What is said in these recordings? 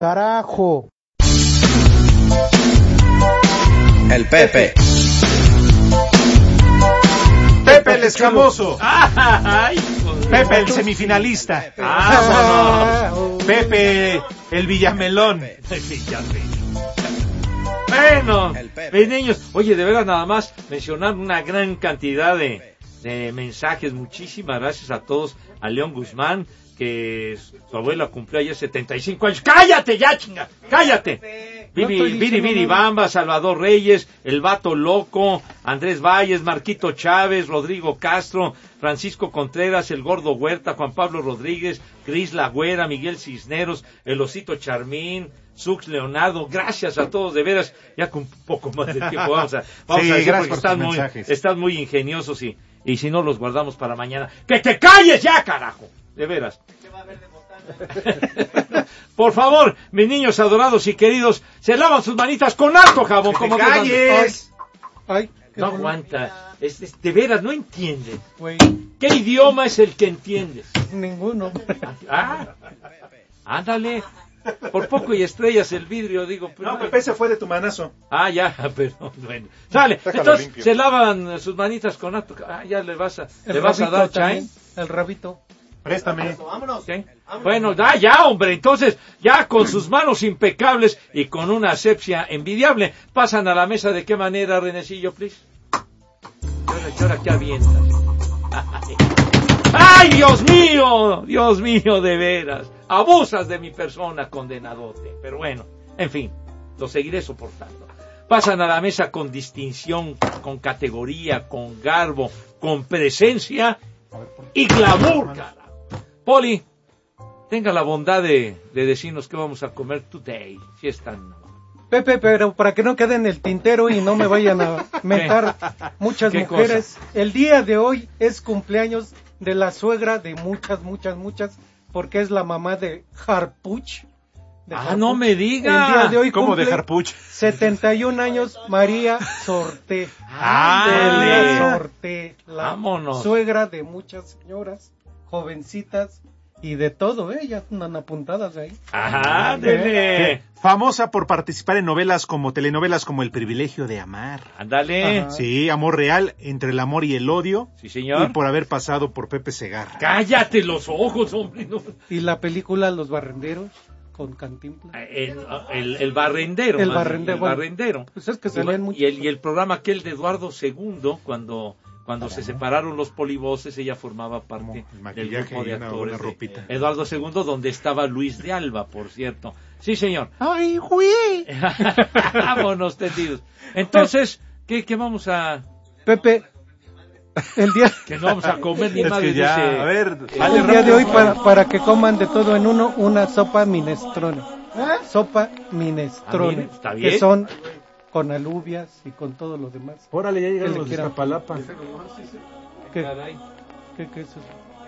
Carajo. El Pepe. Pepe el escamoso. Ay, Pepe el semifinalista. Pepe el Villamelón. Bueno, mis niños, oye, de veras nada más mencionar una gran cantidad de mensajes. Muchísimas gracias a todos. A León Guzmán, que su abuela cumplió ayer 75 años. ¡Cállate ya, chinga! ¡Cállate! Viri Bamba, Salvador Reyes, El Vato Loco, Andrés Valles, Marquito Chávez, Rodrigo Castro, Francisco Contreras, El Gordo Huerta, Juan Pablo Rodríguez, Cris La Güera, Miguel Cisneros, El Osito Charmín, Sux Leonardo. Gracias a todos, de veras, ya con un poco más de tiempo vamos a decir, porque están muy ingeniosos y si no los guardamos para mañana. ¡Que te calles ya, carajo! De veras. Por favor, mis niños adorados y queridos, se lavan sus manitas con harto jabón. ¡Que te calles! Ay, no aguanta. De veras, no entiende. Güey. ¿Qué idioma es el que entiendes? Ninguno. Ándale. Por poco y estrellas el vidrio, digo. No, Pepe se fue de tu manazo. Ya, pero bueno. Sale. Déjalo Entonces, limpio. se lavan sus manitas con harto. Ya le vas a dar chai. El rabito. Préstame. Vámonos. ¿Sí? Bueno, ya, hombre, entonces, ya con sus manos impecables y con una asepsia envidiable, pasan a la mesa. ¿De qué manera, Renecillo, please? ¿Qué hora que avientas? ¡Ay, Dios mío, de veras! Abusas de mi persona, condenadote. Pero bueno, en fin, lo seguiré soportando. Pasan a la mesa con distinción, con categoría, con garbo, con presencia y glamour, cara. Poli, tenga la bondad de decirnos qué vamos a comer today, si es tan... Pepe, pero para que no quede en el tintero y no me vayan a mentar muchas ¿Qué mujeres, el día de hoy es cumpleaños de la suegra de muchas, porque es la mamá de Harpuch. No me diga. El día de hoy ¿Cómo de cumple Harpuch? 71 años María Sorté. ¡Ándale! María Sorté, la Vámonos. suegra de muchas señoras, jovencitas y de todo, ya andan apuntadas ahí. ¡Ándale! Famosa por participar en telenovelas como El Privilegio de Amar. ¡Ándale! Ajá. Sí, Amor Real, Entre el Amor y el Odio. Sí, señor. Y por haber pasado por Pepe Segarra. ¡Cállate los ojos, hombre! No. Y la película Los Barrenderos con Cantinflas. El barrendero. El más barrendero, bien, bueno. barrendero. Pues es que salían mucho. Y el programa aquel de Eduardo II, cuando se separaron los polivoces, ella formaba parte El del maquillaje grupo de y una buena actores de ropita. Eduardo II, donde estaba Luis de Alba, por cierto. Sí, señor. ¡Ay, güey! Vámonos tendidos. Entonces, ¿qué vamos a...? Pepe, el día... Que no vamos a comer ni Es más que de ya, ese... a ver, El día de hoy para que coman de todo en uno, una sopa minestrone. Sopa minestrone. Está bien. Que son con alubias y con todo lo demás. Órale, ya Que llegaron le los de quieran. Iztapalapa. ¿Qué, Caray. qué es eso?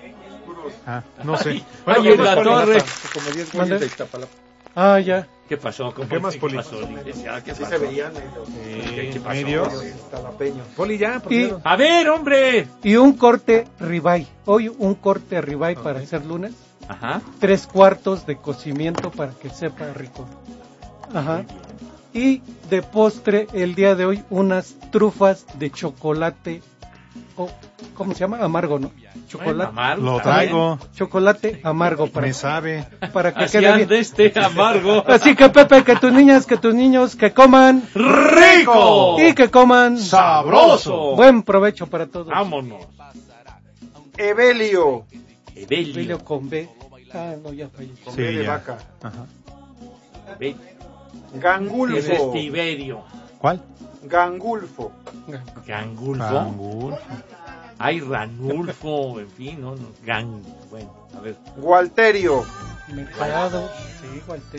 no sé. Ay, en la torre. Como 10 ¿Mande? güeyes de Iztapalapa. Ah, ya. ¿Qué pasó? ¿Qué más, Poli? pasó, licenciada? ¿Qué Así pasó? se veían ¿Qué pasó? Medios. iztalapeños. Poli, ya, por Y, favor. A ver, hombre. y un corte ribeye. Hoy un corte ribeye para hacer lunes. Ajá. 3/4 de cocimiento para que sepa rico. Ajá. Y de postre el día de hoy unas trufas de chocolate. ¿Cómo se llama? Amargo, ¿no? Chocolate. Amargo, Lo está traigo. Chocolate amargo para, Me sabe. para que Así quede bien. anda este amargo. Así que Pepe, que tus niñas, que tus niños, que coman ¡Rico! y que coman ¡Sabroso! Buen provecho para todos. Vámonos. Evelio. Evelio. Evelio con B. No, ya fallé. Con Sí, B de ya. vaca. Ajá. Es Gangulfo. Tiberio. ¿Cuál? Gangulfo. Gangulfo. Angul. Hay Ranulfo, en fin, no. Bueno, a ver. Gualterio. Mercado. Sí, Walter.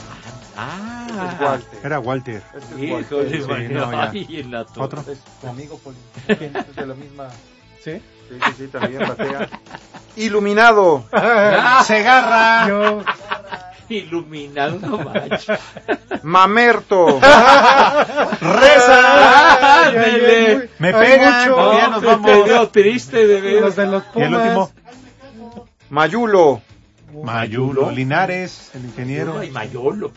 Es Walter. Era Walter. Este es Walter. Híjole, Sí, bueno, no, ya. ay, en la torre. ¿Otro? Es tu amigo, Poli. Es de la misma... ¿Sí? Sí, también batea. Iluminado. Segarra. Yo. Iluminado, no manches. Mamerto. Reza. Ándele. Me Hay pegan. mucho. Ya nos Te vamos. veo triste de ver. Los de los Y el Pumas. último. Mayulo. Mayulo, Linares, el ingeniero. Ay, Mayolo.